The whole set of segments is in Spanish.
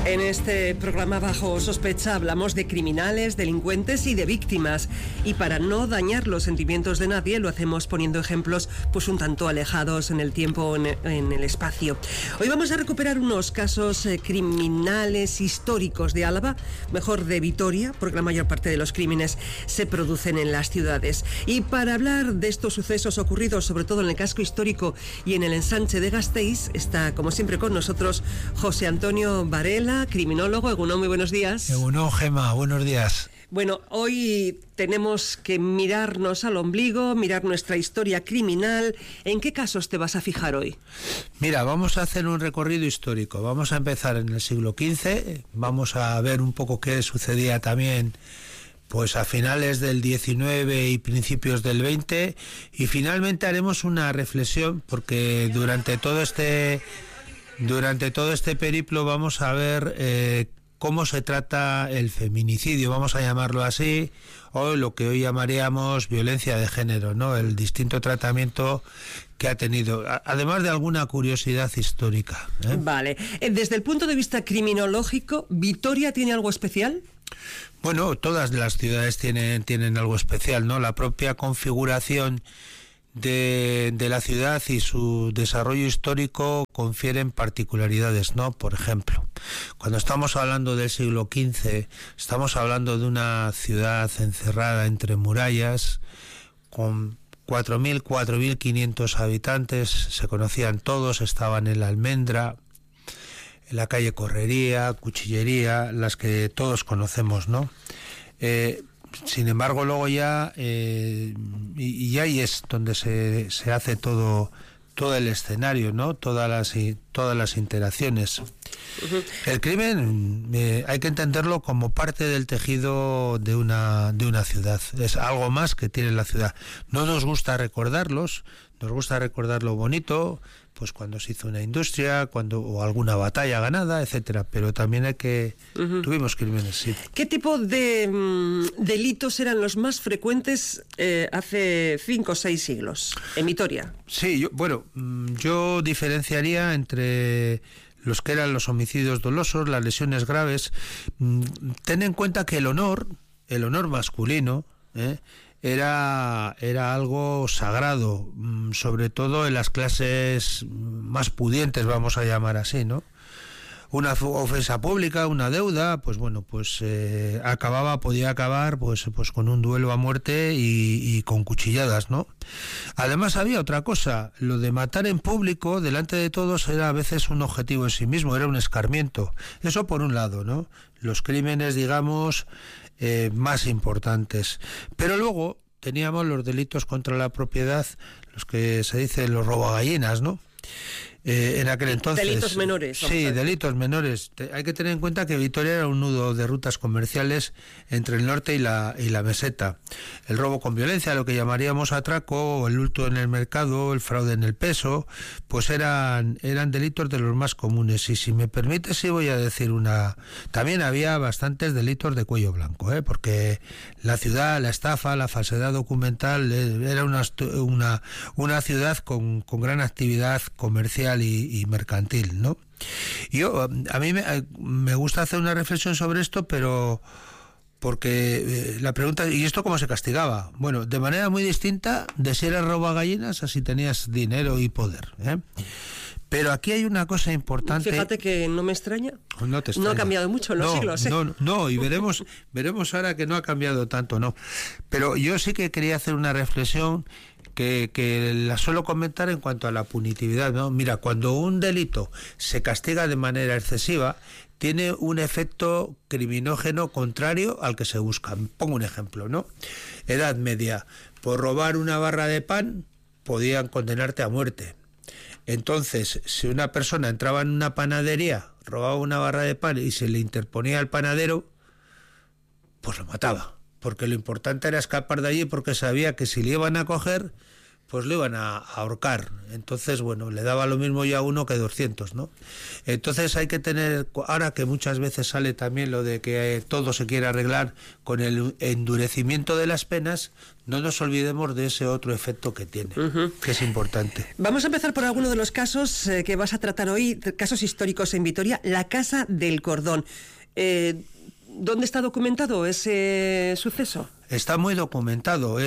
En este programa Bajo Sospecha hablamos de criminales, delincuentes y de víctimas. Y para no dañar los sentimientos de nadie, lo hacemos poniendo ejemplos pues un tanto alejados en el tiempo, en el espacio. Hoy vamos a recuperar unos casos criminales históricos de Álava, mejor de Vitoria, porque la mayor parte de los crímenes se producen en las ciudades. Y para hablar de estos sucesos ocurridos, sobre todo en el casco histórico y en el ensanche de Gasteiz, está como siempre con nosotros José Antonio Varela, criminólogo. Egunon, muy buenos días. Egunon, Gema, buenos días. Bueno, hoy tenemos que mirarnos al ombligo, mirar nuestra historia criminal. ¿En qué casos te vas a fijar hoy? Mira, vamos a hacer un recorrido histórico. Vamos a empezar en el siglo XV, vamos a ver un poco qué sucedía también pues a finales del XIX y principios del XX, y finalmente haremos una reflexión, porque durante todo este periplo vamos a ver cómo se trata el feminicidio, vamos a llamarlo así, o lo que hoy llamaríamos violencia de género, ¿no? El distinto tratamiento que ha tenido, además de alguna curiosidad histórica. Vale. Desde el punto de vista criminológico, ¿Vitoria tiene algo especial? Bueno, todas las ciudades tienen algo especial, ¿no? La propia configuración de la ciudad y su desarrollo histórico confieren particularidades, ¿no? Por ejemplo, cuando estamos hablando del siglo XV, estamos hablando de una ciudad encerrada entre murallas, con 4.000, 4.500 habitantes, se conocían todos, estaban en la Almendra, en la calle Correría, Cuchillería, las que todos conocemos, ¿no? Sin embargo, luego ya, y ahí es donde se hace todo el escenario, ¿no? Todas las interacciones. Uh-huh. El crimen hay que entenderlo como parte del tejido de una ciudad. Es algo más que tiene la ciudad. No nos gusta recordarlos, nos gusta recordar lo bonito, pues cuando se hizo una industria, o alguna batalla ganada, etcétera, pero también uh-huh. Tuvimos crímenes, sí. ¿Qué tipo de delitos eran los más frecuentes hace 5 o 6 siglos en Vitoria? Sí, yo diferenciaría entre los que eran los homicidios dolosos, las lesiones graves. Ten en cuenta que el honor masculino, era algo sagrado, sobre todo en las clases más pudientes, vamos a llamar así, ¿no? Una ofensa pública, una deuda, pues bueno, podía acabar pues con un duelo a muerte y con cuchilladas, ¿no? Además había otra cosa, lo de matar en público delante de todos era a veces un objetivo en sí mismo, era un escarmiento. Eso por un lado, ¿no? Los crímenes, digamos, más importantes. Pero luego teníamos los delitos contra la propiedad, los que se dicen los robagallinas, ¿no? En aquel entonces. Delitos menores. Sí, delitos menores. Hay que tener en cuenta que Vitoria era un nudo de rutas comerciales entre el norte y la meseta. El robo con violencia, lo que llamaríamos atraco, el hurto en el mercado, el fraude en el peso, pues eran delitos de los más comunes. Y si me permite, sí voy a decir también había bastantes delitos de cuello blanco, porque la ciudad, la estafa, la falsedad documental, era una ciudad con gran actividad comercial y mercantil, ¿no? A mí me gusta hacer una reflexión sobre esto, pero porque la pregunta, ¿y esto cómo se castigaba? Bueno, de manera muy distinta de si eras robagallinas a si tenías dinero y poder, Pero aquí hay una cosa importante. Fíjate que no me extraña. No te extraña. No ha cambiado mucho en los siglos. No, y veremos ahora que no ha cambiado tanto, ¿no? Pero yo sí que quería hacer una reflexión que la suelo comentar en cuanto a la punitividad, ¿no? Mira, cuando un delito se castiga de manera excesiva, tiene un efecto criminógeno contrario al que se busca. Pongo un ejemplo, ¿no? Edad Media. Por robar una barra de pan, podían condenarte a muerte. Entonces, si una persona entraba en una panadería, robaba una barra de pan y se le interponía al panadero, pues lo mataba. Porque lo importante era escapar de allí, porque sabía que si le iban a coger, pues lo iban a ahorcar. Entonces, bueno, le daba lo mismo ya a uno que 200, ¿no? Entonces hay que tener, ahora que muchas veces sale también lo de que todo se quiere arreglar con el endurecimiento de las penas, no nos olvidemos de ese otro efecto que tiene, que es importante. Vamos a empezar por alguno de los casos que vas a tratar hoy, casos históricos en Vitoria, la Casa del Cordón. ¿Dónde está documentado ese suceso? Está muy documentado.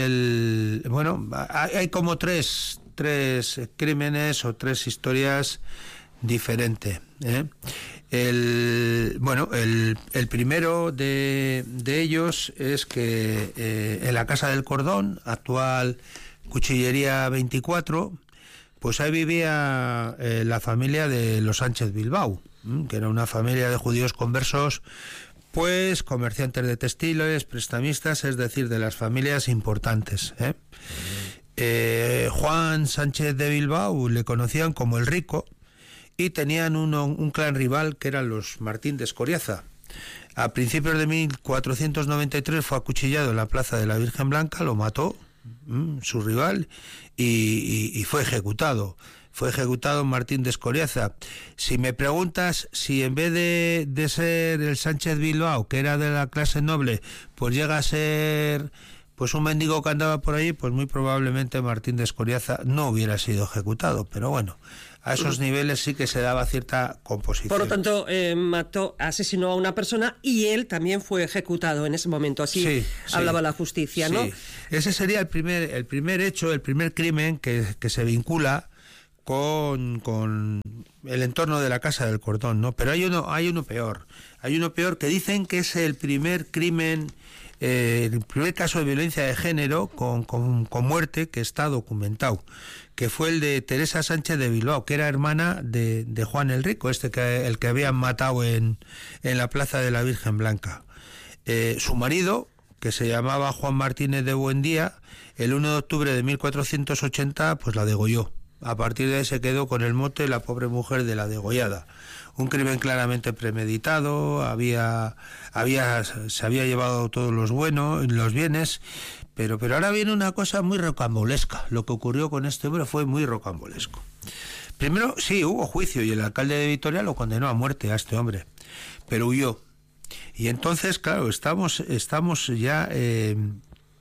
Hay como tres crímenes o tres historias diferentes, ¿eh? El primero de ellos es que en la Casa del Cordón, actual Cuchillería 24, pues ahí vivía la familia de los Sánchez Bilbao, que era una familia de judíos conversos, pues comerciantes de textiles, prestamistas, es decir, de las familias importantes, ¿eh? Juan Sánchez de Bilbao le conocían como el Rico y tenían un clan rival que eran los Martín de Escoriaza. A principios de 1493 fue acuchillado en la Plaza de la Virgen Blanca, lo mató su rival y fue ejecutado. Fue ejecutado Martín de Escoriaza. Si me preguntas si en vez de ser el Sánchez Bilbao, que era de la clase noble, pues llega a ser pues un mendigo que andaba por allí, pues muy probablemente Martín de Escoriaza no hubiera sido ejecutado. Pero bueno, a esos niveles sí que se daba cierta composición. Por lo tanto, asesinó a una persona y él también fue ejecutado en ese momento. Así hablaba la justicia, ¿no? Sí. Ese sería el primer hecho, el primer crimen que se vincula con el entorno de la Casa del Cordón, ¿no? Pero hay uno peor que dicen que es el primer crimen, el primer caso de violencia de género con muerte que está documentado, que fue el de Teresa Sánchez de Bilbao, que era hermana de Juan el Rico, el que habían matado en la Plaza de la Virgen Blanca. Su marido, que se llamaba Juan Martínez de Buendía, el 1 de octubre de 1480, pues la degolló. A partir de ahí se quedó con el mote la pobre mujer de la degollada. Un crimen claramente premeditado, se había llevado todos los bienes, pero ahora viene una cosa muy rocambolesca. Lo que ocurrió con este hombre fue muy rocambolesco. Primero, sí, hubo juicio y el alcalde de Vitoria lo condenó a muerte a este hombre, pero huyó. Y entonces, claro, estamos ya en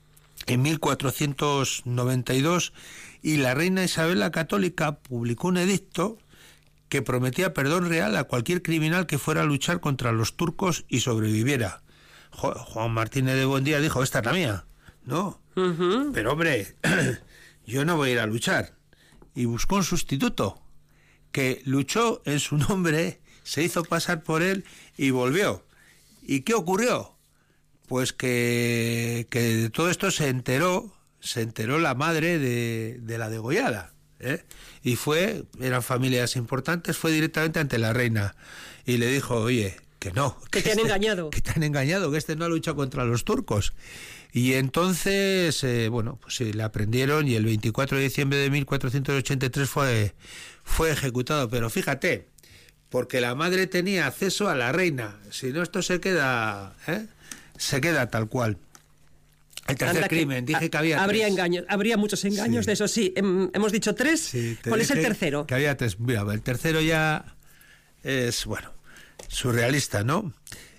1492 y la reina Isabel la Católica publicó un edicto que prometía perdón real a cualquier criminal que fuera a luchar contra los turcos y sobreviviera. Juan Martínez de Buendía dijo, esta es la mía. No, pero hombre, yo no voy a ir a luchar. Y buscó un sustituto que luchó en su nombre, se hizo pasar por él y volvió. ¿Y qué ocurrió? Pues que de todo esto se enteró la madre de la degollada, ¿eh? Y eran familias importantes, fue directamente ante la reina y le dijo, oye, que no. Que te han engañado. Que te han engañado, que este no ha luchado contra los turcos. Y entonces, pues sí, le aprendieron y el 24 de diciembre de 1483 fue ejecutado. Pero fíjate, porque la madre tenía acceso a la reina. Si no, esto se queda tal cual. El tercer crimen, dije que había habría tres. Engaños, habría muchos engaños, de eso sí. Hemos dicho tres. Sí, ¿Cuál es el tercero? Que había tres. Mira, el tercero ya es, surrealista, ¿no?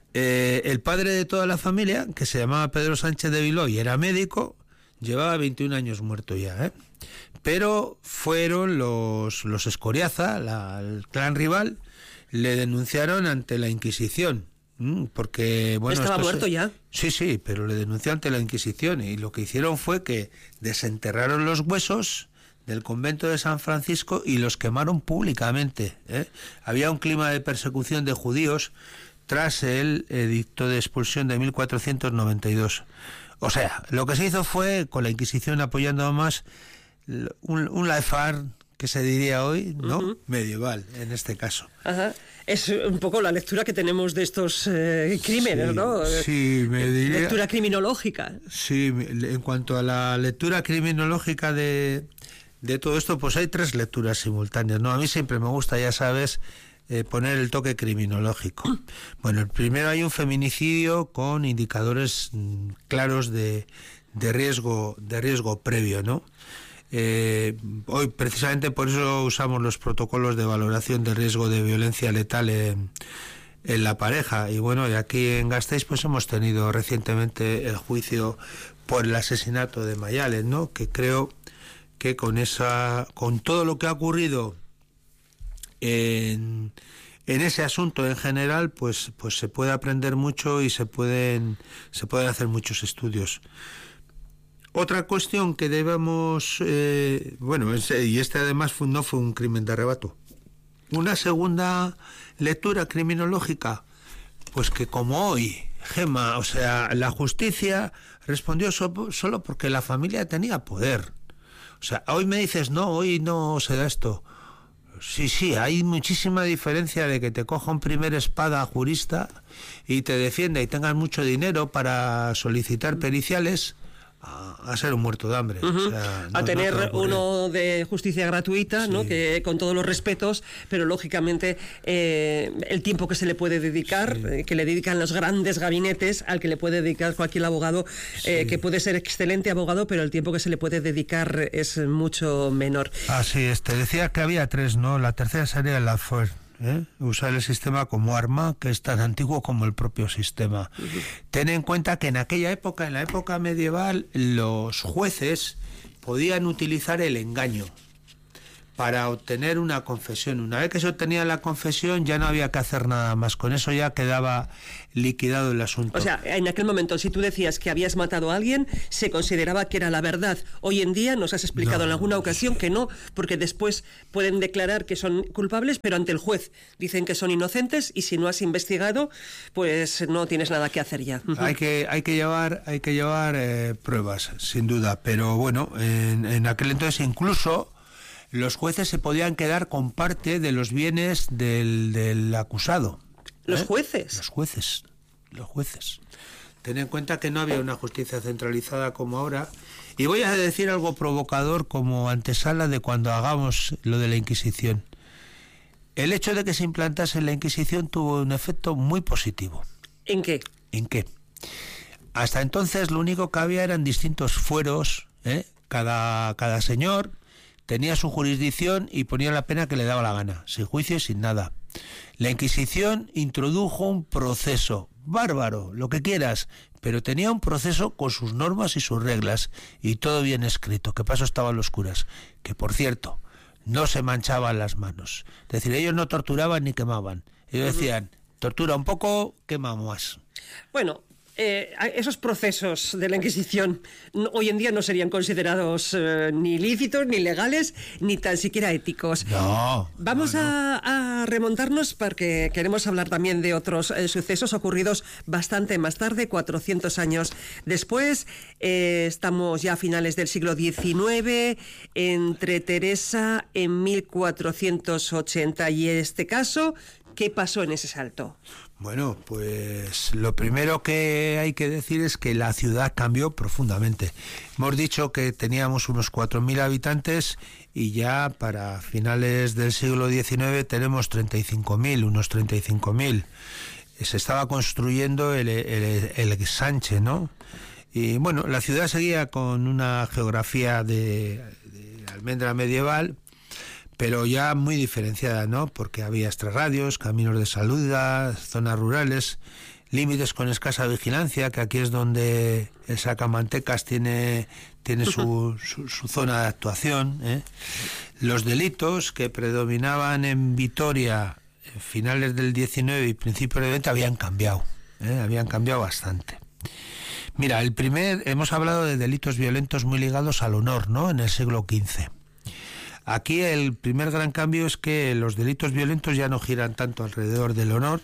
El padre de toda la familia, que se llamaba Pedro Sánchez de Bilbao y era médico, llevaba 21 años muerto ya, ¿eh? Pero fueron los Escoriaza, el clan rival, le denunciaron ante la Inquisición. Porque estaba muerto ya. Sí, pero le denunció ante la Inquisición y lo que hicieron fue que desenterraron los huesos del convento de San Francisco y los quemaron públicamente, ¿eh? Había un clima de persecución de judíos tras el edicto de expulsión de 1492. O sea, lo que se hizo fue, con la Inquisición apoyando más, un laifard que se diría hoy, ¿no? Medieval, en este caso. Ajá. Es un poco la lectura que tenemos de estos crímenes, ¿no? Sí, me diría... Lectura criminológica. Sí, en cuanto a la lectura criminológica de todo esto, pues hay tres lecturas simultáneas, ¿no? A mí siempre me gusta, ya sabes, poner el toque criminológico. Bueno, el primero hay un feminicidio con indicadores claros de riesgo previo, ¿no? Hoy precisamente por eso usamos los protocolos de valoración de riesgo de violencia letal en la pareja. Y bueno, y aquí en Gasteiz pues hemos tenido recientemente el juicio por el asesinato de Mayales, ¿no? Que creo que con todo lo que ha ocurrido en ese asunto en general, pues se puede aprender mucho y se pueden hacer muchos estudios. Otra cuestión que debemos, y este además no fue un crimen de arrebato. Una segunda lectura criminológica, pues que como hoy, Gemma, o sea, la justicia respondió solo porque la familia tenía poder. O sea, hoy me dices, no, hoy no se da esto. Sí, hay muchísima diferencia de que te coja un primer espada jurista y te defienda y tengas mucho dinero para solicitar periciales a ser un muerto de hambre. O sea, a tener uno de justicia gratuita, sí, ¿no? Que con todos los respetos, pero lógicamente el tiempo que se le puede dedicar, sí, que le dedican los grandes gabinetes, al que le puede dedicar cualquier abogado, sí, que puede ser excelente abogado, pero el tiempo que se le puede dedicar es mucho menor. Así es, te decía que había tres, ¿no? La tercera sería la FOER. Usar el sistema como arma, que es tan antiguo como el propio sistema. Ten en cuenta que en aquella época, en la época medieval, los jueces podían utilizar el engaño para obtener una confesión. Una vez que se obtenía la confesión ya no había que hacer nada más, con eso ya quedaba liquidado el asunto. O sea, en aquel momento, si tú decías que habías matado a alguien, se consideraba que era la verdad. Hoy en día nos has explicado en alguna ocasión que no, porque después pueden declarar que son culpables, pero ante el juez dicen que son inocentes, y si no has investigado, pues no tienes nada que hacer ya. Hay que llevar pruebas, sin duda, pero bueno, en aquel entonces incluso los jueces se podían quedar con parte de los bienes del acusado. ¿Los jueces? Los jueces. Ten en cuenta que no había una justicia centralizada como ahora. Y voy a decir algo provocador como antesala de cuando hagamos lo de la Inquisición. El hecho de que se implantase la Inquisición tuvo un efecto muy positivo. ¿En qué? Hasta entonces lo único que había eran distintos fueros, cada señor tenía su jurisdicción y ponía la pena que le daba la gana, sin juicio y sin nada. La Inquisición introdujo un proceso bárbaro, lo que quieras, pero tenía un proceso con sus normas y sus reglas, y todo bien escrito, que paso estaban los curas, que por cierto, no se manchaban las manos. Es decir, ellos no torturaban ni quemaban. Ellos decían, tortura un poco, quema más. Bueno, esos procesos de la Inquisición hoy en día no serían considerados ni lícitos, ni legales, ni tan siquiera éticos. No. Vamos a remontarnos, porque queremos hablar también de otros sucesos ocurridos bastante más tarde, 400 años después. Estamos ya a finales del siglo XIX, entre Teresa en 1480 y este caso. ¿Qué pasó en ese salto? Bueno, pues lo primero que hay que decir es que la ciudad cambió profundamente. Hemos dicho que teníamos unos 4.000 habitantes y ya para finales del siglo XIX tenemos 35.000, unos 35.000. Se estaba construyendo el ensanche, ¿no? Y bueno, la ciudad seguía con una geografía de almendra medieval, pero ya muy diferenciada, ¿no? Porque había extrarradios, caminos de salida, zonas rurales, límites con escasa vigilancia, que aquí es donde el Sacamantecas tiene su zona de actuación, Los delitos que predominaban en Vitoria en finales del 19 y principios del 20 habían cambiado bastante. Mira, hemos hablado de delitos violentos muy ligados al honor, ¿no? En el siglo XV. Aquí el primer gran cambio es que los delitos violentos ya no giran tanto alrededor del honor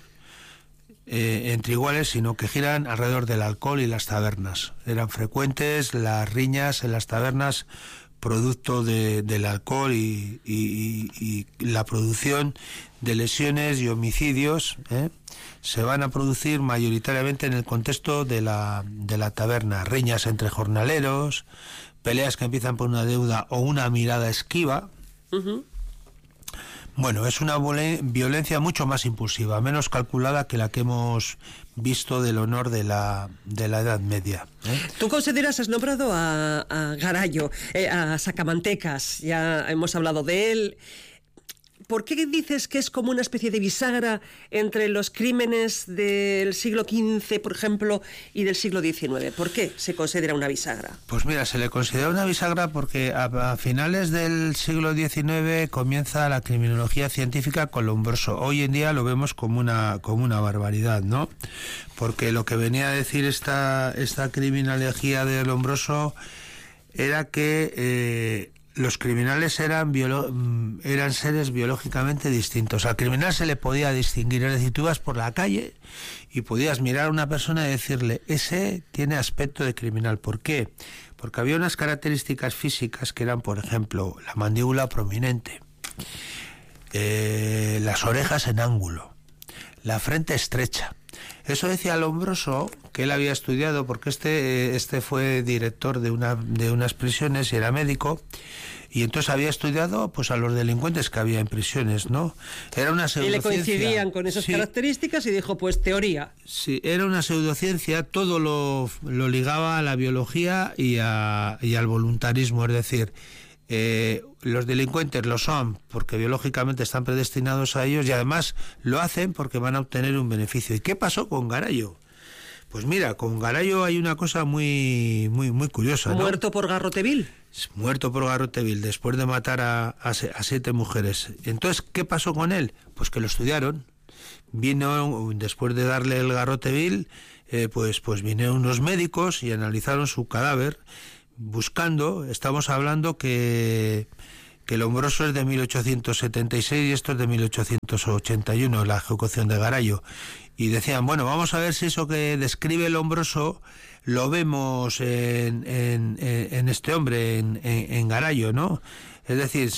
entre iguales, sino que giran alrededor del alcohol y las tabernas. Eran frecuentes las riñas en las tabernas, producto del alcohol y la producción de lesiones y homicidios se van a producir mayoritariamente en el contexto de la taberna. Riñas entre jornaleros, peleas que empiezan por una deuda o una mirada esquiva. Bueno, es una violencia mucho más impulsiva, menos calculada que la que hemos visto del honor de la Edad Media. ¿Tú consideras, has nombrado a Garayo, a Sacamantecas, ya hemos hablado de él? ¿Por qué dices que es como una especie de bisagra entre los crímenes del siglo XV, por ejemplo, y del siglo XIX? ¿Por qué se considera una bisagra? Pues mira, se le considera una bisagra porque a finales del siglo XIX comienza la criminología científica con Lombroso. Hoy en día lo vemos como una barbaridad, ¿no? Porque lo que venía a decir esta criminología de Lombroso era que los criminales eran seres biológicamente distintos. Al criminal se le podía distinguir, es decir, tú ibas por la calle y podías mirar a una persona y decirle, ese tiene aspecto de criminal. ¿Por qué? Porque había unas características físicas que eran, por ejemplo, la mandíbula prominente, las orejas en ángulo, la frente estrecha. Eso decía Lombroso, que él había estudiado, porque este fue director de unas prisiones y era médico, y entonces había estudiado pues a los delincuentes que había en prisiones, ¿no? Era una pseudociencia. Y le coincidían con esas características y dijo, pues teoría. Sí, era una pseudociencia, todo lo ligaba a la biología y al voluntarismo, es decir, los delincuentes lo son porque biológicamente están predestinados a ellos y además lo hacen porque van a obtener un beneficio. ¿Y qué pasó con Garayo? Pues mira, con Garayo hay una cosa muy curiosa, ¿no? ¿Muerto por garrotevil? Muerto por garrotevil, después de matar a 7 mujeres. Entonces, ¿qué pasó con él? Pues que lo estudiaron. Vino, después de darle el garrotevil, pues vinieron unos médicos y analizaron su cadáver, buscando, estamos hablando que Lombroso es de 1876 y esto es de 1881, la ejecución de Garayo. Y decían, bueno, vamos a ver si eso que describe Lombroso lo vemos en este hombre, en Garayo, ¿no? Es decir,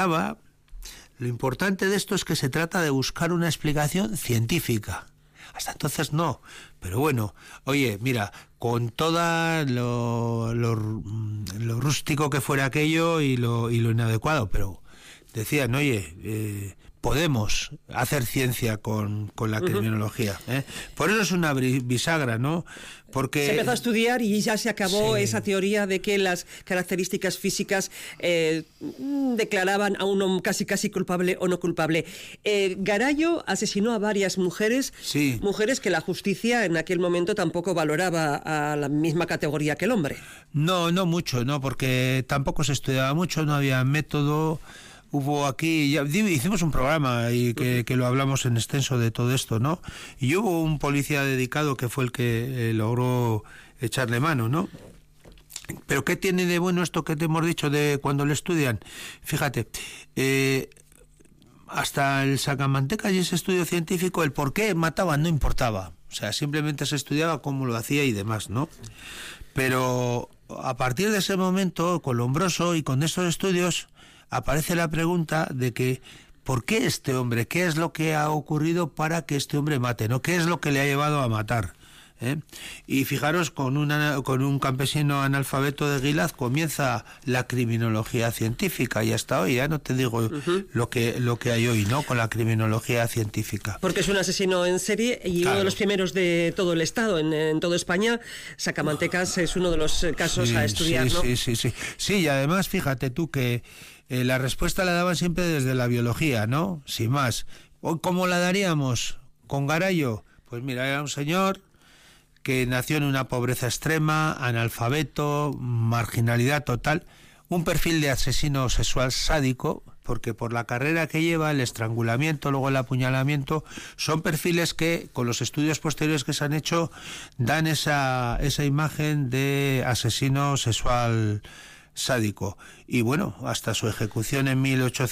lo importante de esto es que se trata de buscar una explicación científica. Hasta entonces no, pero bueno, oye, mira, con toda lo rústico que fuera aquello y lo inadecuado, pero decían, oye, podemos hacer ciencia con la criminología, ¿eh? Por eso es una bisagra, ¿no? Porque se empezó a estudiar y ya se acabó esa teoría de que las características físicas declaraban a uno casi culpable o no culpable. Garayo asesinó a varias mujeres, mujeres que la justicia en aquel momento tampoco valoraba a la misma categoría que el hombre. No mucho, no, porque tampoco se estudiaba mucho, no había método. Hubo aquí, ya hicimos un programa y que lo hablamos en extenso de todo esto, ¿no? Y hubo un policía dedicado que fue el que logró echarle mano, ¿no? Pero ¿qué tiene de bueno esto que te hemos dicho de cuando lo estudian? Fíjate, hasta el Sacamantecas y ese estudio científico, el por qué mataban no importaba. O sea, simplemente se estudiaba cómo lo hacía y demás, ¿no? Pero a partir de ese momento, con Lombroso y con estos estudios, aparece la pregunta de que ¿por qué este hombre? ¿Qué es lo que ha ocurrido para que este hombre mate? ¿No? ¿Qué es lo que le ha llevado a matar? Y fijaros, con un campesino analfabeto de Gilad comienza la criminología científica y hasta hoy, ya no te digo lo que hay hoy, ¿no? Con la criminología científica. Porque es un asesino en serie y uno de los primeros de todo el Estado, en toda España. Sacamantecas es uno de los casos a estudiar, ¿no? Sí, y además fíjate tú que la respuesta la daban siempre desde la biología, ¿no? Sin más. ¿Cómo la daríamos con Garayo? Pues mira, era un señor que nació en una pobreza extrema, analfabeto, marginalidad total, un perfil de asesino sexual sádico, porque por la carrera que lleva, el estrangulamiento, luego el apuñalamiento, son perfiles que, con los estudios posteriores que se han hecho, dan esa imagen de asesino sexual sádico. Y bueno, hasta su ejecución en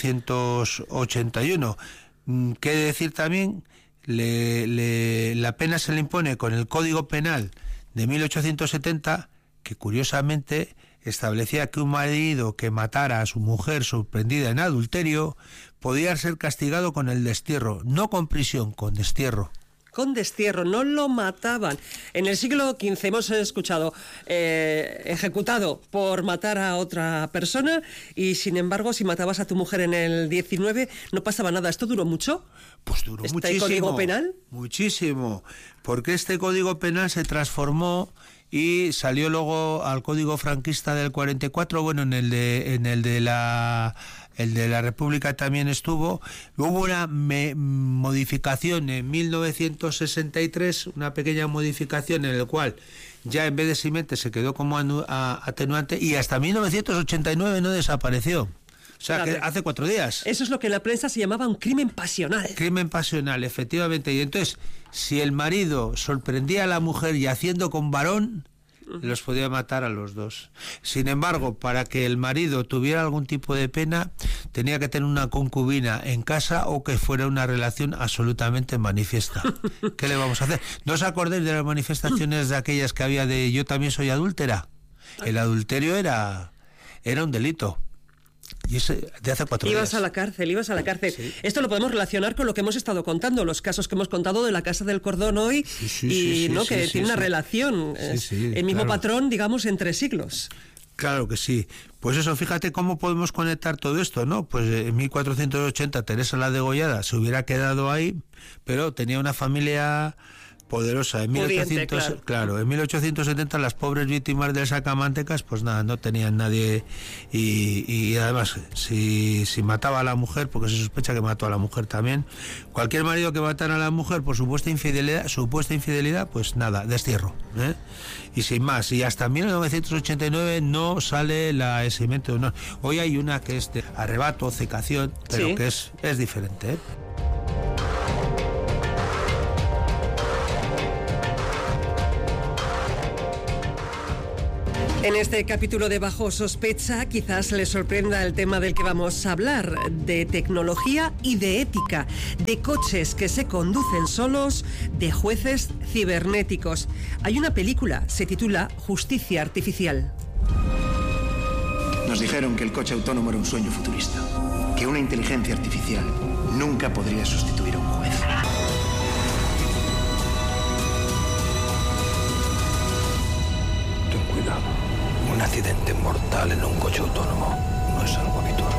1881. ¿Qué decir también? La pena se le impone con el Código Penal de 1870, que curiosamente establecía que un marido que matara a su mujer sorprendida en adulterio podía ser castigado con el destierro, no con prisión, con destierro. con destierro, no lo mataban. En el siglo XV hemos escuchado ejecutado por matar a otra persona y, sin embargo, si matabas a tu mujer en el XIX no pasaba nada. ¿Esto duró mucho? Pues duró muchísimo. ¿Este Código Penal? Muchísimo, porque este Código Penal se transformó y salió luego al Código franquista del 44, bueno, en el de la República también estuvo. Hubo una modificación en 1963, una pequeña modificación en la cual ya en vez de simiente se quedó como atenuante y hasta 1989 no desapareció. O sea, que hace 4 días. Eso es lo que en la prensa se llamaba un crimen pasional. Crimen pasional, efectivamente. Y entonces, si el marido sorprendía a la mujer yaciendo con varón, los podía matar a los dos. Sin embargo, para que el marido tuviera algún tipo de pena, tenía que tener una concubina en casa o que fuera una relación absolutamente manifiesta. ¿Qué le vamos a hacer? ¿No os acordáis de las manifestaciones de aquellas que había de yo también soy adúltera? El adulterio era un delito. Y ese de hace 4 días. Ibas a la cárcel. Sí. Esto lo podemos relacionar con lo que hemos estado contando, los casos que hemos contado de la Casa del Cordón hoy, que tiene una relación, el mismo patrón, digamos, entre siglos. Claro que sí. Pues eso, fíjate cómo podemos conectar todo esto, ¿no? Pues en 1480 Teresa la Degollada se hubiera quedado ahí, pero tenía una familia poderosa. En 1870 las pobres víctimas del sacamantecas, pues nada, no tenían nadie y además si mataba a la mujer, porque se sospecha que mató a la mujer también, cualquier marido que matara a la mujer por supuesta infidelidad, pues nada, destierro, ¿eh? Y sin más, y hasta 1989 no sale la eximiente de honor. Hoy hay una que es de arrebato, cecación, pero que es diferente, ¿eh? En este capítulo de Bajo Sospecha quizás les sorprenda el tema del que vamos a hablar, de tecnología y de ética, de coches que se conducen solos, de jueces cibernéticos. Hay una película, se titula Justicia Artificial. Nos dijeron que el coche autónomo era un sueño futurista, que una inteligencia artificial nunca podría sustituir a un juez. Ten cuidado. Un accidente mortal en un coche autónomo no es algo habitual.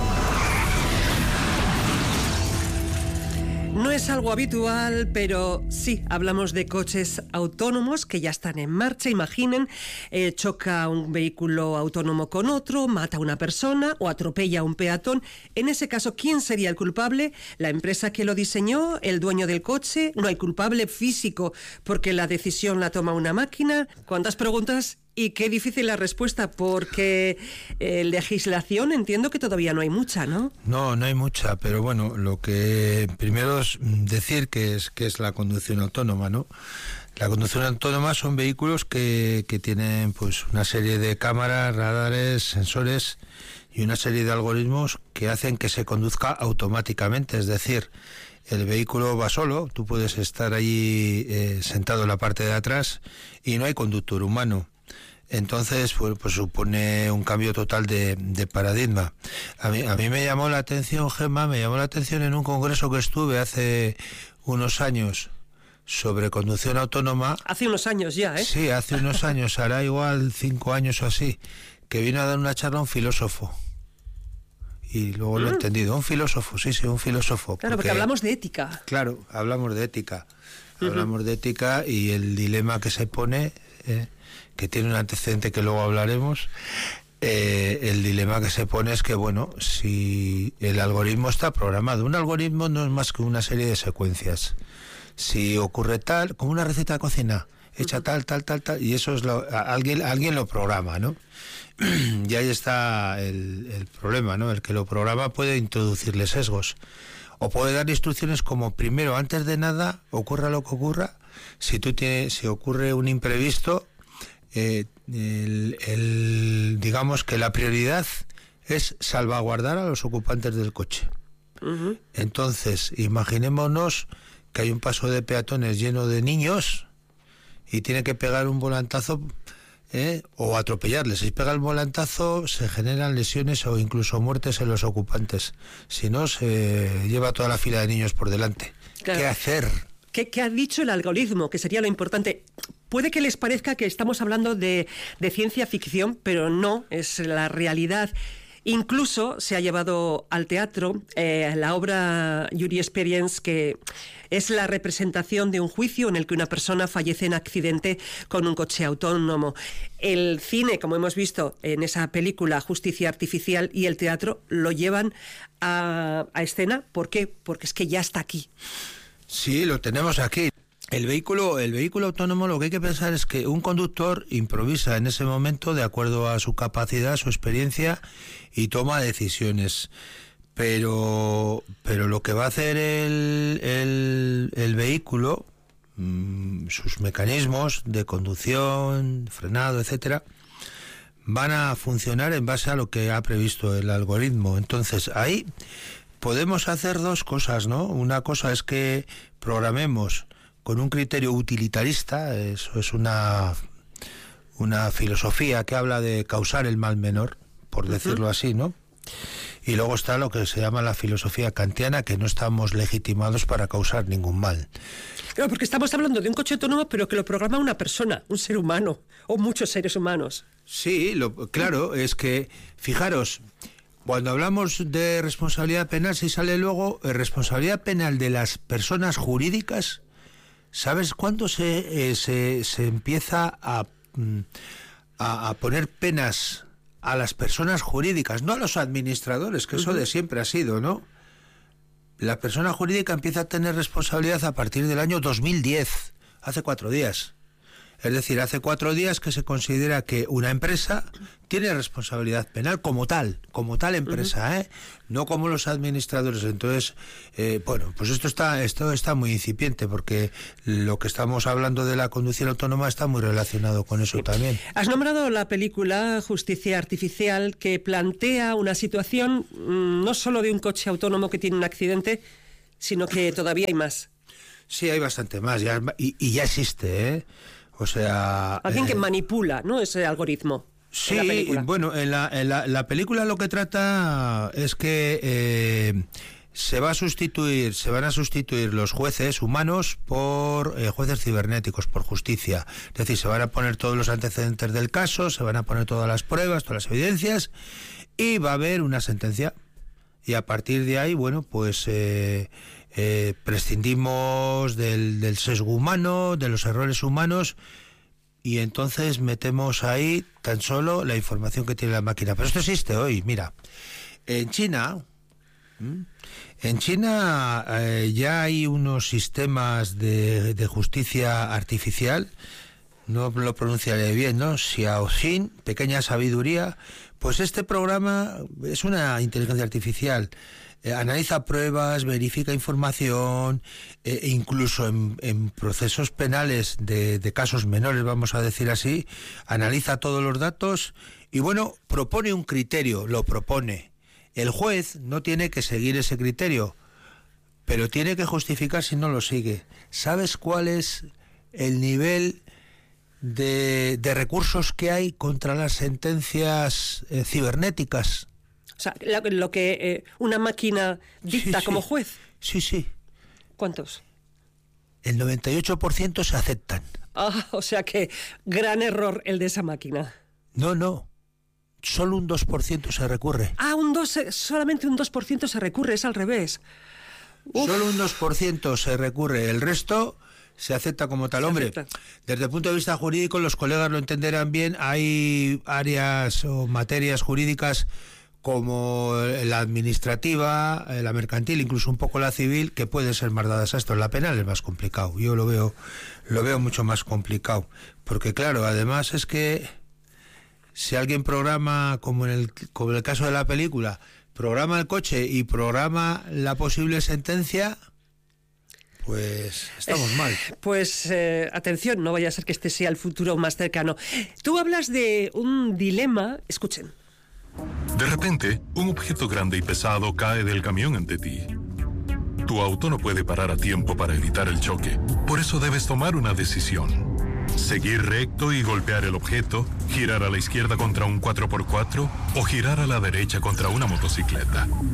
No es algo habitual, pero sí, hablamos de coches autónomos que ya están en marcha. Imaginen, choca un vehículo autónomo con otro, mata a una persona o atropella a un peatón. En ese caso, ¿quién sería el culpable? ¿La empresa que lo diseñó? ¿El dueño del coche? ¿No hay culpable físico porque la decisión la toma una máquina? ¿Cuántas preguntas? Y qué difícil la respuesta, porque legislación entiendo que todavía no hay mucha, ¿no? No hay mucha, pero bueno, lo que primero es decir que es la conducción autónoma, ¿no? La conducción autónoma son vehículos que tienen pues una serie de cámaras, radares, sensores y una serie de algoritmos que hacen que se conduzca automáticamente, es decir, el vehículo va solo, tú puedes estar allí sentado en la parte de atrás y no hay conductor humano. Entonces, pues supone un cambio total de paradigma. A mí me llamó la atención, Gemma, en un congreso que estuve hace unos años sobre conducción autónoma. Hace unos años ya, ¿eh? Sí, hace unos años, hará igual 5 años o así, que vino a dar una charla un filósofo. Y luego lo he entendido, un filósofo. Claro, porque hablamos de ética. Claro, hablamos de ética. Hablamos de ética y el dilema que se pone... que tiene un antecedente que luego hablaremos, el dilema que se pone es que, bueno, si el algoritmo está programado, un algoritmo no es más que una serie de secuencias. Si ocurre tal, como una receta de cocina, hecha tal, y eso es alguien lo programa, ¿no? Y ahí está el problema, ¿no? El que lo programa puede introducirle sesgos. O puede dar instrucciones como, primero, antes de nada, ocurra lo que ocurra, si ocurre un imprevisto, digamos que la prioridad es salvaguardar a los ocupantes del coche. Entonces, imaginémonos que hay un paso de peatones lleno de niños y tiene que pegar un volantazo o atropellarles. Si pega el volantazo se generan lesiones o incluso muertes en los ocupantes. Si no, se lleva toda la fila de niños por delante. Claro. ¿Qué hacer? ¿Qué ha dicho el algoritmo? Que sería lo importante. Puede que les parezca que estamos hablando de ciencia ficción, pero no, es la realidad. Incluso se ha llevado al teatro la obra Jury Experience, que es la representación de un juicio en el que una persona fallece en accidente con un coche autónomo. El cine, como hemos visto en esa película Justicia Artificial, y el teatro lo llevan a escena. ¿Por qué? Porque es que ya está aquí. Sí, lo tenemos aquí. El vehículo autónomo, lo que hay que pensar es que un conductor improvisa en ese momento de acuerdo a su capacidad, su experiencia, y toma decisiones. Pero lo que va a hacer el vehículo, sus mecanismos de conducción, frenado, etcétera, van a funcionar en base a lo que ha previsto el algoritmo. Entonces, ahí podemos hacer dos cosas, ¿no? Una cosa es que programemos con un criterio utilitarista, eso es una filosofía que habla de causar el mal menor, por decirlo así, ¿no? Y luego está lo que se llama la filosofía kantiana, que no estamos legitimados para causar ningún mal. Claro, porque estamos hablando de un coche autónomo, pero que lo programa una persona, un ser humano, o muchos seres humanos. Sí, claro, es que, fijaros, cuando hablamos de responsabilidad penal, si sale luego responsabilidad penal de las personas jurídicas, ¿sabes cuándo se empieza a poner penas a las personas jurídicas? No a los administradores, que eso de siempre ha sido, ¿no? La persona jurídica empieza a tener responsabilidad a partir del año 2010, hace 4 días. Es decir, hace 4 días que se considera que una empresa tiene responsabilidad penal como tal empresa, no como los administradores. Entonces, pues esto está muy incipiente, porque lo que estamos hablando de la conducción autónoma está muy relacionado con eso también. Has nombrado la película Justicia Artificial, que plantea una situación no solo de un coche autónomo que tiene un accidente, sino que todavía hay más. Sí, hay bastante más, y ya existe, ¿eh? O sea, alguien que manipula, ¿no?, ese algoritmo. Sí, bueno, en la película lo que trata es que se van a sustituir los jueces humanos por jueces cibernéticos, por justicia. Es decir, se van a poner todos los antecedentes del caso, se van a poner todas las pruebas, todas las evidencias, y va a haber una sentencia. Y a partir de ahí, bueno, pues prescindimos del sesgo humano, de los errores humanos, y entonces metemos ahí tan solo la información que tiene la máquina. Pero esto existe hoy, mira. En China ya hay unos sistemas de justicia artificial, no lo pronunciaré bien, ¿no? Xiaoxin, pequeña sabiduría. Pues este programa es una inteligencia artificial. Analiza pruebas, verifica información, incluso en procesos penales de casos menores, vamos a decir así, analiza todos los datos y, bueno, propone un criterio, lo propone. El juez no tiene que seguir ese criterio, pero tiene que justificar si no lo sigue. ¿Sabes cuál es el nivel de recursos que hay contra las sentencias cibernéticas? O sea, lo que una máquina dicta como juez. Sí. ¿Cuántos? El 98% se aceptan. O sea que gran error el de esa máquina. No. Solo un 2% se recurre. Solamente un 2% se recurre, es al revés. Solo un 2% se recurre, el resto se acepta como tal. Hombre, desde el punto de vista jurídico, los colegas lo entenderán bien, hay áreas o materias jurídicas como la administrativa, la mercantil, incluso un poco la civil, que pueden ser más dadas a esto. La penal es más complicado, yo lo veo mucho más complicado, porque claro, además es que si alguien programa, como en el caso de la película, programa el coche y programa la posible sentencia, pues estamos mal. Pues atención, no vaya a ser que este sea el futuro más cercano. Tú hablas de un dilema, escuchen. De repente, un objeto grande y pesado cae del camión ante ti. Tu auto no puede parar a tiempo para evitar el choque, por eso debes tomar una decisión. Seguir recto y golpear el objeto, girar a la izquierda contra un 4x4 o girar a la derecha contra una motocicleta.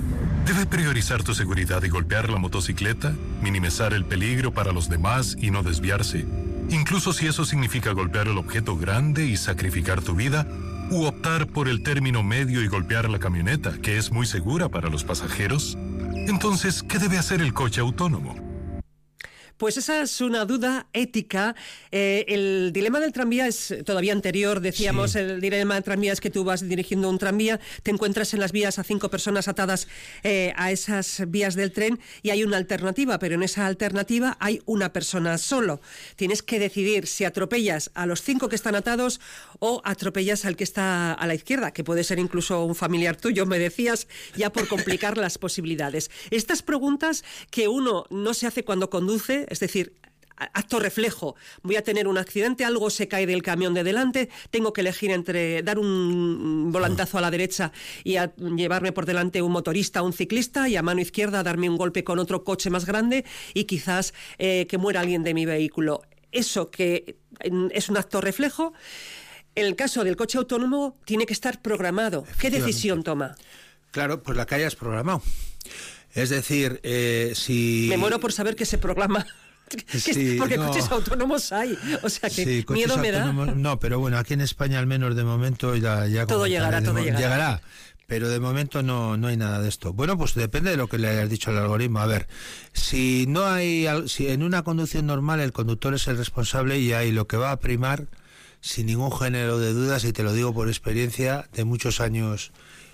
Debe priorizar tu seguridad y golpear la motocicleta, minimizar el peligro para los demás y no desviarse, incluso si eso significa golpear el objeto grande y sacrificar tu vida, u optar por el término medio y golpear la camioneta, que es muy segura para los pasajeros. Entonces, ¿qué debe hacer el coche autónomo? Pues esa es una duda ética. El dilema del tranvía es todavía anterior, decíamos. Sí. El dilema del tranvía es que tú vas dirigiendo un tranvía, te encuentras en las vías a 5 personas atadas a esas vías del tren y hay una alternativa, pero en esa alternativa hay una persona solo. Tienes que decidir si atropellas a los 5 que están atados o atropellas al que está a la izquierda, que puede ser incluso un familiar tuyo, me decías, ya por complicar las posibilidades. Estas preguntas que uno no se hace cuando conduce, es decir, acto reflejo, voy a tener un accidente, algo se cae del camión de delante, tengo que elegir entre dar un volantazo a la derecha y llevarme por delante un motorista, un ciclista, y a mano izquierda darme un golpe con otro coche más grande y quizás que muera alguien de mi vehículo. Eso que es un acto reflejo. En el caso del coche autónomo tiene que estar programado. ¿Qué decisión toma? Claro, pues la que hayas programado. Es decir, si... Me muero por saber que se programa. Sí, porque no. Coches autónomos hay. O sea que sí, miedo me da. No, pero bueno, aquí en España al menos de momento ya todo llegará, llegará. Pero de momento no hay nada de esto. Bueno, pues depende de lo que le hayas dicho al algoritmo. A ver, si en una conducción normal el conductor es el responsable y ahí lo que va a primar, sin ningún género de dudas, y te lo digo por experiencia de muchos años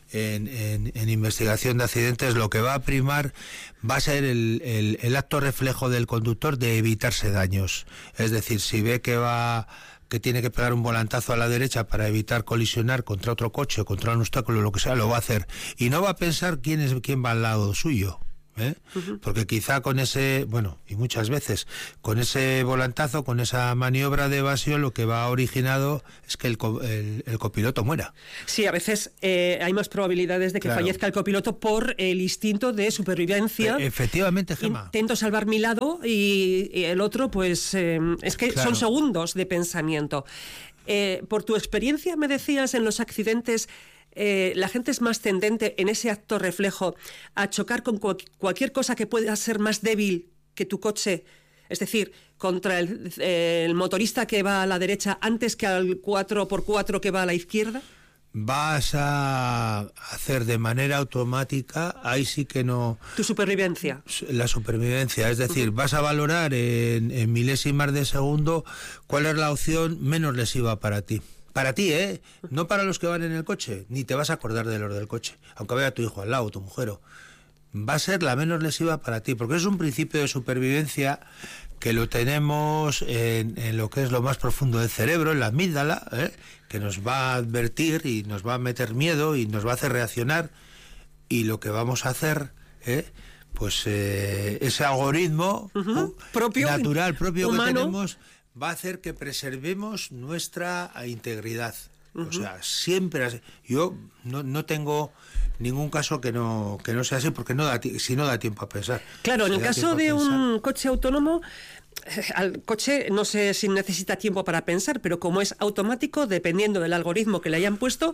en investigación de accidentes, lo que va a primar va a ser el acto reflejo del conductor de evitarse daños. Es decir, si ve que tiene que pegar un volantazo a la derecha para evitar colisionar contra otro coche o contra un obstáculo, lo que sea, lo va a hacer. Y no va a pensar quién va al lado suyo. Porque quizá con ese, y muchas veces, con ese volantazo, con esa maniobra de evasión, lo que va originado es que el copiloto muera. Sí, a veces hay más probabilidades de que fallezca el copiloto por el instinto de supervivencia. Efectivamente, Gemma. Intento salvar mi lado y el otro, pues, es que son segundos de pensamiento. Por tu experiencia, me decías, en los accidentes, la gente es más tendente en ese acto reflejo a chocar con cualquier cosa que pueda ser más débil que tu coche, es decir, contra el motorista que va a la derecha antes que al 4x4 que va a la izquierda. Vas a hacer de manera automática, ahí sí que no... Tu supervivencia. La supervivencia, es decir, vas a valorar en milésimas de segundo cuál es la opción menos lesiva para ti. Para ti, no para los que van en el coche, ni te vas a acordar de los del coche, aunque vea tu hijo al lado, tu mujer. Va a ser la menos lesiva para ti, porque es un principio de supervivencia que lo tenemos en lo que es lo más profundo del cerebro, en la amígdala, que nos va a advertir y nos va a meter miedo y nos va a hacer reaccionar, y lo que vamos a hacer, pues ese algoritmo natural, propio humano, que tenemos, va a hacer que preservemos nuestra integridad. O sea, siempre. Yo no tengo ningún caso que no sea así, porque si no da tiempo a pensar. Claro, en el caso de un coche autónomo, al coche no sé si necesita tiempo para pensar, pero como es automático, dependiendo del algoritmo que le hayan puesto,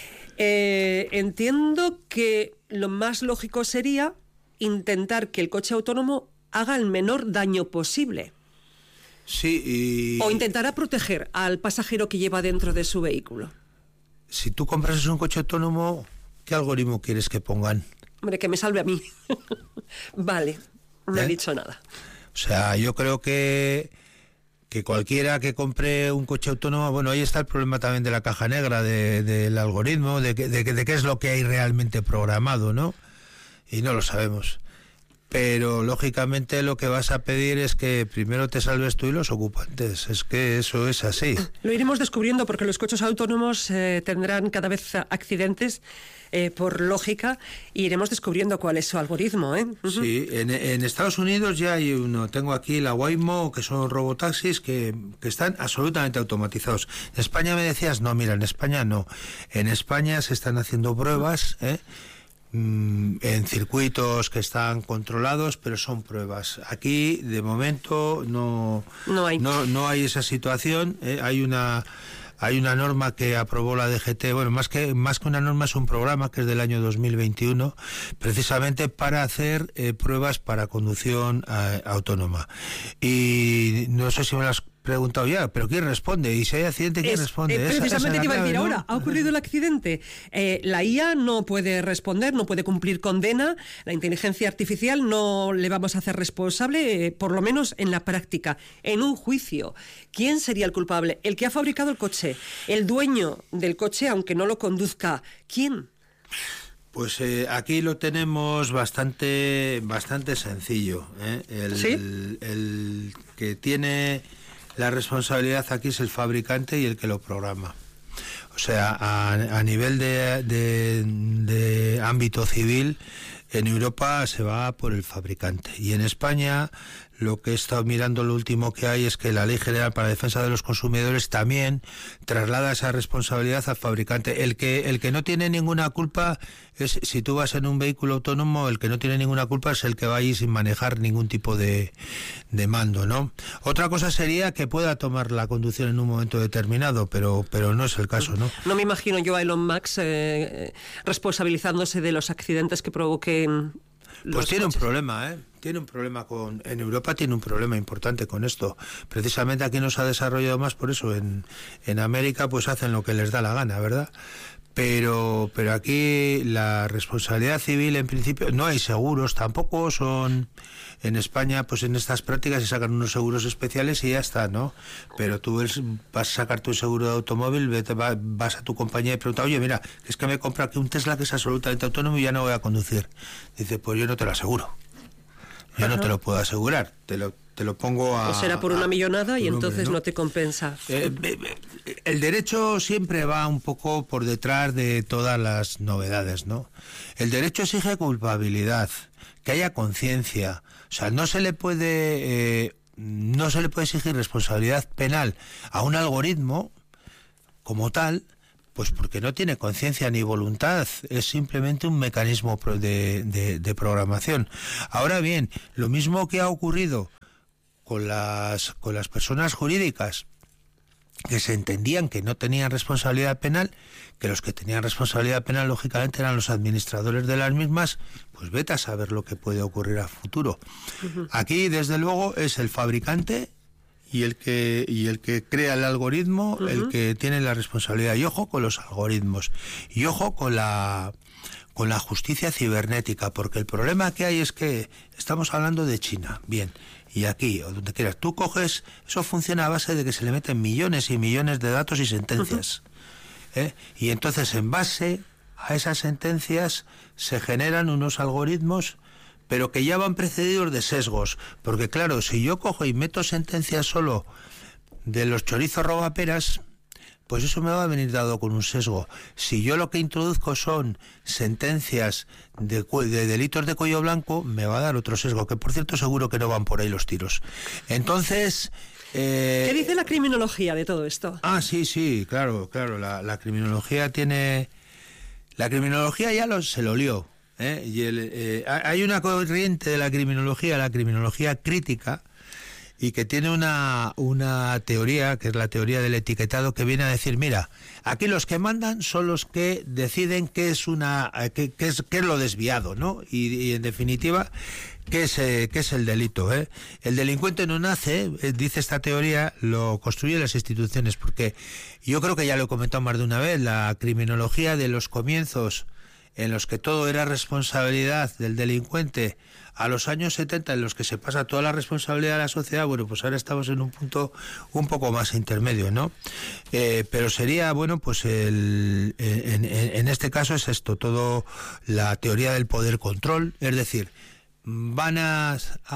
entiendo que lo más lógico sería intentar que el coche autónomo haga el menor daño posible. Sí, o intentará proteger al pasajero que lleva dentro de su vehículo. Si tú compras un coche autónomo, ¿qué algoritmo quieres que pongan? Hombre, que me salve a mí. Vale, no he dicho nada. O sea, yo creo que cualquiera que compre un coche autónomo, ahí está el problema también de la caja negra, del algoritmo, de qué es lo que hay realmente programado, ¿no? Y no lo sabemos. Pero lógicamente lo que vas a pedir es que primero te salves tú y los ocupantes. Es que eso es así. Lo iremos descubriendo, porque los coches autónomos tendrán cada vez accidentes por lógica, y iremos descubriendo cuál es su algoritmo. Sí, en Estados Unidos ya hay uno. Tengo aquí la Waymo, que son robotaxis que están absolutamente automatizados. En España me decías, no, mira, en España no. En España se están haciendo pruebas, en circuitos que están controlados, pero son pruebas. Aquí de momento no hay esa situación. Hay Hay una norma que aprobó la DGT, bueno, más que una norma, es un programa que es del año 2021, precisamente para hacer pruebas para conducción autónoma. Y no sé si me lo has preguntado ya, pero ¿quién responde? Y si hay accidente, ¿quién responde? Precisamente te iba a decir ¿no? ahora, ha ocurrido el accidente. La IA no puede responder, no puede cumplir condena, la inteligencia artificial no le vamos a hacer responsable, por lo menos en la práctica. En un juicio, ¿quién sería el culpable? ¿El que ha fabricado el coche? ¿El dueño del coche, aunque no lo conduzca? ¿Quién? Pues aquí lo tenemos bastante sencillo. ¿Sí? El que tiene la responsabilidad aquí es el fabricante y el que lo programa. O sea, a nivel de ámbito civil, en Europa se va por el fabricante. Y en España, lo que he estado mirando, lo último que hay es que la Ley General para la Defensa de los Consumidores también traslada esa responsabilidad al fabricante. El que no tiene ninguna culpa es, si tú vas en un vehículo autónomo, el que no tiene ninguna culpa es el que va ahí sin manejar ningún tipo de mando, ¿no? Otra cosa sería que pueda tomar la conducción en un momento determinado, pero no es el caso, ¿no? No me imagino yo a Elon Musk responsabilizándose de los accidentes que provoquen. Pues tiene un problema, tiene un problema en Europa tiene un problema importante con esto. Precisamente aquí no se ha desarrollado más, por eso en América pues hacen lo que les da la gana, ¿verdad? Pero aquí la responsabilidad civil, en principio, no hay seguros, tampoco son. En España, pues en estas prácticas se sacan unos seguros especiales y ya está, ¿no? Pero tú vas a sacar tu seguro de automóvil, vas a tu compañía y preguntas, oye, mira, es que me compro aquí un Tesla que es absolutamente autónomo y ya no voy a conducir. Dice, pues yo no te lo aseguro. Yo no te lo puedo asegurar, te lo pongo a... O será por una millonada y entonces no te compensa. El derecho siempre va un poco por detrás de todas las novedades, ¿no? El derecho exige culpabilidad, que haya conciencia. O sea, no se le puede exigir responsabilidad penal a un algoritmo como tal, pues porque no tiene conciencia ni voluntad, es simplemente un mecanismo de programación. Ahora bien, lo mismo que ha ocurrido con las personas jurídicas que se entendían que no tenían responsabilidad penal, que los que tenían responsabilidad penal lógicamente eran los administradores de las mismas, pues vete a saber lo que puede ocurrir a futuro. Uh-huh. Aquí, desde luego, es el fabricante y el que crea el algoritmo, uh-huh, el que tiene la responsabilidad. Y ojo con los algoritmos, y ojo con la justicia cibernética, porque el problema que hay es que estamos hablando de China, bien, y aquí, o donde quieras, tú coges, eso funciona a base de que se le meten millones y millones de datos y sentencias. Y entonces, en base a esas sentencias, se generan unos algoritmos, pero que ya van precedidos de sesgos. Porque claro, si yo cojo y meto sentencias solo de los chorizos robaperas, pues eso me va a venir dado con un sesgo. Si yo lo que introduzco son sentencias de delitos de cuello blanco, me va a dar otro sesgo, que por cierto seguro que no van por ahí los tiros. Entonces... ¿Qué dice la criminología de todo esto? Sí, claro, la criminología tiene... La criminología ya se lo lió, y hay una corriente de la criminología crítica, y que tiene una teoría, que es la teoría del etiquetado, que viene a decir, mira, aquí los que mandan son los que deciden qué es lo desviado, ¿no? Y en definitiva, qué es el delito, El delincuente no nace, dice esta teoría, lo construyen las instituciones, porque yo creo que ya lo he comentado más de una vez, la criminología de los comienzos, en los que todo era responsabilidad del delincuente, a los años 70 en los que se pasa toda la responsabilidad a la sociedad, bueno, pues ahora estamos en un punto un poco más intermedio, ¿no? Pero sería, bueno, pues en este caso es esto, todo la teoría del poder control, es decir, van a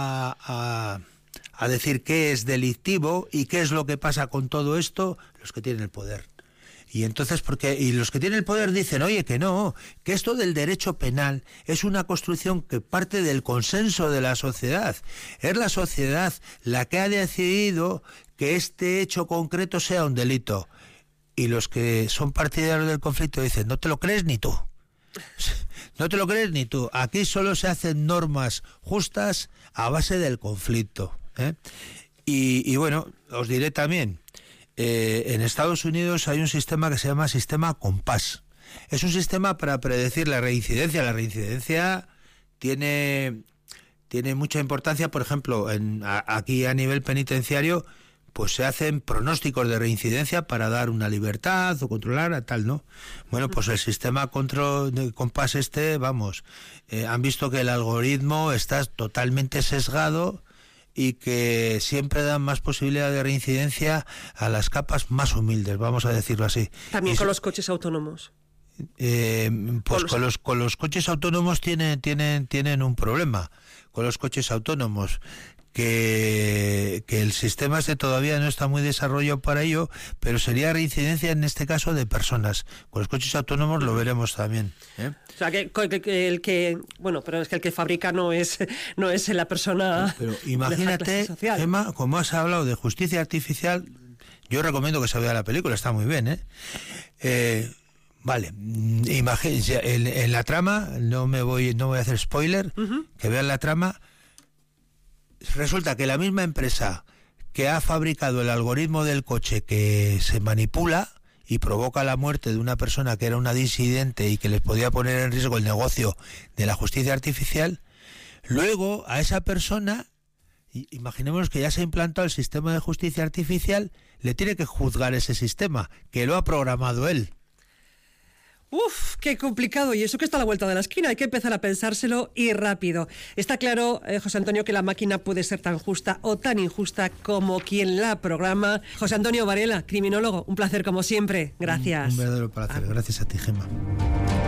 decir qué es delictivo y qué es lo que pasa con todo esto los que tienen el poder. Y entonces, y los que tienen el poder dicen, oye, que no, que esto del derecho penal es una construcción que parte del consenso de la sociedad. Es la sociedad la que ha decidido que este hecho concreto sea un delito. Y los que son partidarios del conflicto dicen, no te lo crees ni tú. No te lo crees ni tú. Aquí solo se hacen normas justas a base del conflicto. Y bueno, os diré también, En Estados Unidos hay un sistema que se llama sistema Compass. Es un sistema para predecir la reincidencia. La reincidencia tiene mucha importancia, por ejemplo, aquí a nivel penitenciario, pues se hacen pronósticos de reincidencia para dar una libertad o controlar a tal, ¿no? Bueno, pues el sistema de Compass han visto que el algoritmo está totalmente sesgado y que siempre dan más posibilidad de reincidencia a las capas más humildes, vamos a decirlo así. También con los coches autónomos. Pues con los coches autónomos tienen un problema. Con los coches autónomos, que el sistema todavía no está muy desarrollado para ello, pero sería reincidencia en este caso de personas. Con los coches autónomos lo veremos también, ¿eh? O sea, pero es que el que fabrica no es la persona. Pero imagínate, Gemma, como has hablado de justicia artificial, yo recomiendo que se vea la película, está muy bien, Vale, imagínense, en la trama, no voy a hacer spoiler, que vean la trama. Resulta que la misma empresa que ha fabricado el algoritmo del coche que se manipula y provoca la muerte de una persona que era una disidente y que les podía poner en riesgo el negocio de la justicia artificial, luego a esa persona, imaginemos que ya se ha implantado el sistema de justicia artificial, le tiene que juzgar ese sistema, que lo ha programado él. Uf, qué complicado. Y eso que está a la vuelta de la esquina. Hay que empezar a pensárselo y rápido. Está claro, José Antonio, que la máquina puede ser tan justa o tan injusta como quien la programa. José Antonio Varela, criminólogo, un placer como siempre. Gracias. Un verdadero placer. Gracias a ti, Gemma.